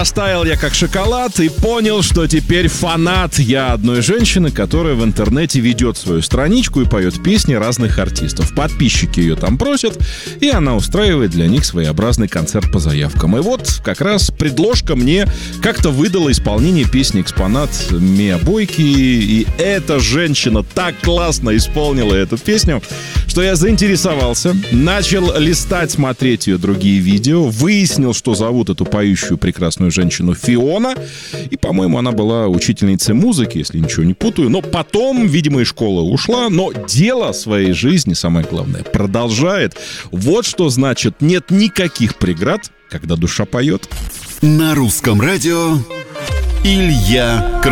Растаял я как шоколад и понял, что теперь фанат я одной женщины, которая в интернете ведет свою страничку и поет песни разных артистов. Подписчики ее там просят, и она устраивает для них своеобразный концерт по заявкам. И вот как раз предложка мне как-то выдала исполнение песни «Экспонат» Миа Бойки, и эта женщина так классно исполнила эту песню, что я заинтересовался, начал листать, смотреть ее другие видео, выяснил, что зовут эту поющую прекрасную женщину Фиона, и, по-моему, она была учительницей музыки, если ничего не путаю, но потом, видимо, из школы ушла, но дело своей жизни, самое главное, продолжает. Вот что значит нет никаких преград, когда душа поет. На русском радио Илья